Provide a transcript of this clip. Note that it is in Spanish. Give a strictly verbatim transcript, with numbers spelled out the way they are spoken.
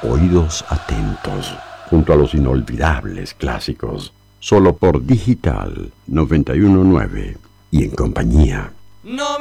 Oídos atentos, junto a los inolvidables clásicos, solo por Digital noventa y uno punto nueve y en compañía. No